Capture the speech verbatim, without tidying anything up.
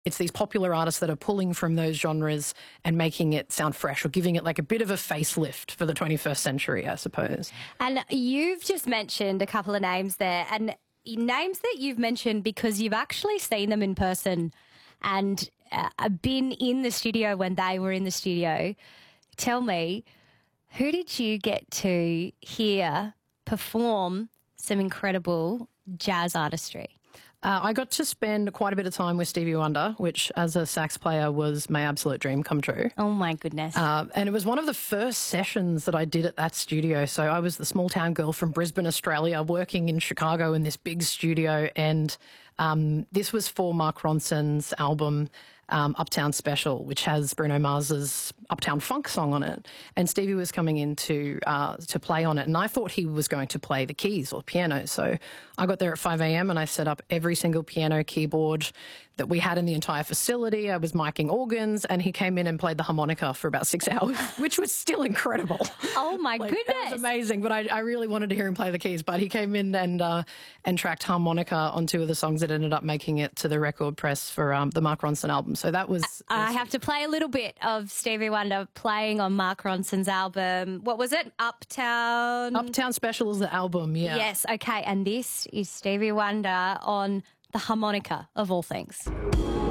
It's these popular artists that are pulling from those genres and making it sound fresh or giving it like a bit of a facelift for the twenty-first century, I suppose. And you've just mentioned a couple of names there, and names that you've mentioned because you've actually seen them in person and uh, been in the studio when they were in the studio. Tell me, who did you get to hear perform some incredible jazz artistry? Uh, I got to spend quite a bit of time with Stevie Wonder, which as a sax player was my absolute dream come true. Oh, my goodness. Uh, and it was one of the first sessions that I did at that studio. So I was the small town girl from Brisbane, Australia, working in Chicago in this big studio. And um, this was for Mark Ronson's album, um, Uptown Special, which has Bruno Mars's Uptown Funk song on it. And Stevie was coming in to, uh, to play on it. And I thought he was going to play the keys or piano. So I got there at five a m and I set up every single piano keyboard that we had in the entire facility. I was miking organs, and he came in and played the harmonica for about six hours, which was still incredible. Oh, my like, goodness. That was amazing, but I, I really wanted to hear him play the keys. But he came in and uh, and tracked harmonica on two of the songs that ended up making it to the record press for um, the Mark Ronson album. So that was... I was, have to play a little bit of Stevie Wonder playing on Mark Ronson's album. What was it? Uptown... Uptown Special is the album, yeah. Yes, okay. And this is Stevie Wonder on the harmonica, of all things.